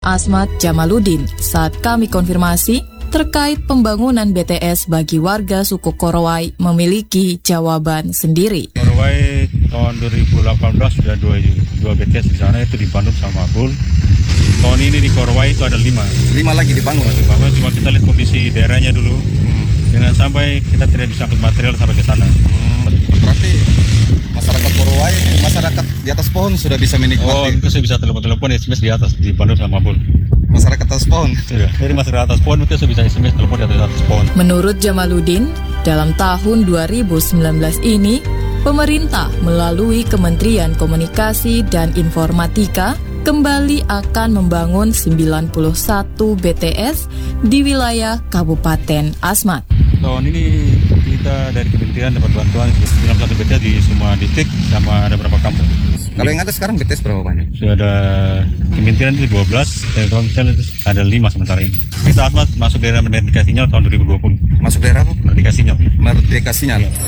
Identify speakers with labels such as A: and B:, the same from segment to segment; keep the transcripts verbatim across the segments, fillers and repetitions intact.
A: Asmat Jamaluddin saat kami konfirmasi terkait pembangunan B T S bagi warga suku Korowai memiliki jawaban sendiri.
B: Korowai tahun dua ribu delapan belas sudah dua, dua B T S di sana, itu di Bandung sama Mabul. Tahun ini di Korowai itu ada lima.
C: Lima lagi dibangun.
B: Dibangun, cuma kita lihat kondisi daerahnya dulu. Hmm. Jangan sampai kita tidak bisa angkut material sampai ke sana.
C: Hmm. Berarti masyarakat Korowai, masyarakat di atas pohon sudah bisa menikmati.
B: Oh, itu saya bisa telepon-telepon S M S di atas di Bandung sama Mabul.
C: Masyarakat atas pohon.
B: Sudah. Jadi masyarakat atas pohon itu bisa S M S telepon di atas pohon.
A: Menurut Jamaluddin, dalam tahun dua ribu sembilan belas ini, pemerintah melalui Kementerian Komunikasi dan Informatika kembali akan membangun sembilan puluh satu B T S di wilayah Kabupaten Asmat.
B: Tahun ini kita dari kementerian dapat bantuan sembilan puluh satu B T S di semua distrik sama ada beberapa kampung.
C: Kalau yang ada sekarang B T S berapa banyak?
B: Sudah ada kementerian itu dua belas, dan Telkomsel itu ada lima sementara ini. Kita Asmat masuk daerah Merdeka Sinyal tahun dua ribu dua puluh.
C: Masuk daerah apa?
B: Merdeka Sinyal.
C: Merdeka Sinyal.
B: Ya.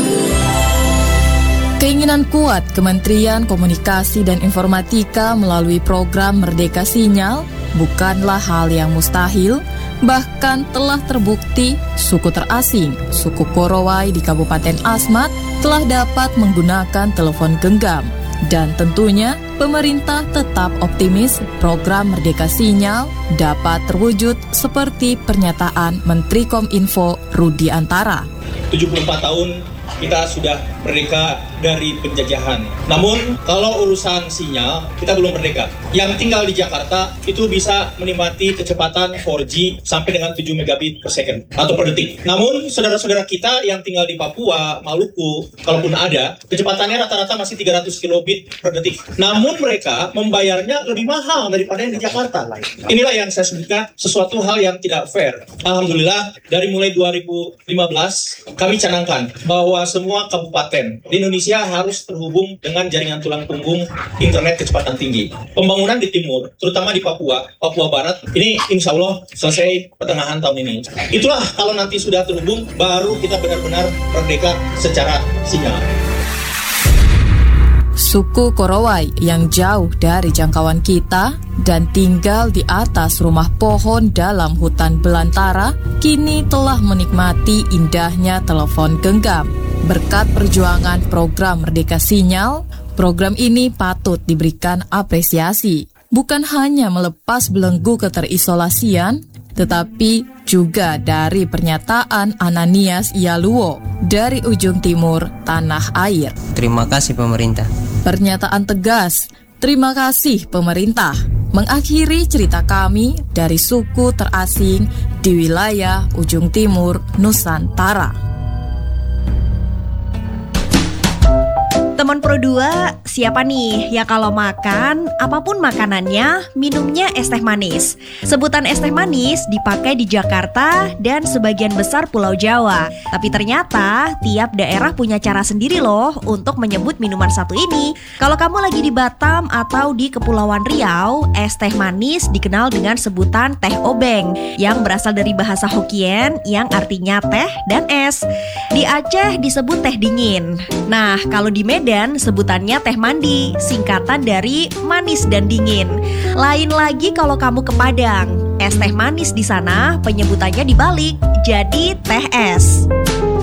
A: Keinginan kuat Kementerian Komunikasi dan Informatika melalui program Merdeka Sinyal bukanlah hal yang mustahil, bahkan telah terbukti suku terasing, suku Korowai di Kabupaten Asmat telah dapat menggunakan telepon genggam. Dan tentunya pemerintah tetap optimis program Merdeka Sinyal dapat terwujud seperti pernyataan Menteri Kominfo Rudi Antara.
D: tujuh puluh empat tahun kita sudah merdeka dari penjajahan. Namun kalau urusan sinyal kita belum merdeka. Yang tinggal di Jakarta itu bisa menikmati kecepatan empat G sampai dengan tujuh megabit per second atau per detik. Namun saudara-saudara kita yang tinggal di Papua, Maluku, kalaupun ada, kecepatannya rata-rata masih tiga ratus kilobit per detik. Namun mereka membayarnya lebih mahal daripada yang di Jakarta. Inilah yang saya sebutkan sesuatu hal yang tidak fair. Alhamdulillah dari mulai dua ribu lima belas kami canangkan bahwa semua kabupaten di Indonesia harus terhubung dengan jaringan tulang punggung internet kecepatan tinggi. Pembangunan di timur, terutama di Papua, Papua Barat, ini insya Allah selesai pertengahan tahun ini. Itulah kalau nanti sudah terhubung, baru kita benar-benar merdeka secara sinyal.
A: Suku Korowai yang jauh dari jangkauan kita dan tinggal di atas rumah pohon dalam hutan belantara, kini telah menikmati indahnya telepon genggam. Berkat perjuangan program Merdeka Sinyal, program ini patut diberikan apresiasi. Bukan hanya melepas belenggu keterisolasian, tetapi juga dari pernyataan Ananias Yaluo dari ujung timur tanah air.
E: Terima kasih pemerintah.
A: Pernyataan tegas, terima kasih pemerintah, mengakhiri cerita kami dari suku terasing di wilayah ujung timur Nusantara.
F: Teman Pro dua, siapa nih yang kalau makan, apapun makanannya, minumnya es teh manis? Sebutan es teh manis dipakai di Jakarta dan sebagian besar Pulau Jawa. Tapi ternyata tiap daerah punya cara sendiri loh untuk menyebut minuman satu ini. Kalau kamu lagi di Batam atau di Kepulauan Riau, es teh manis dikenal dengan sebutan teh obeng yang berasal dari bahasa Hokkien yang artinya teh dan es. Di Aceh disebut teh dingin. Nah, kalau di Medan sebutannya teh mandi, singkatan dari manis dan dingin. Lain lagi kalau kamu ke Padang, es teh manis di sana penyebutannya dibalik, jadi teh es.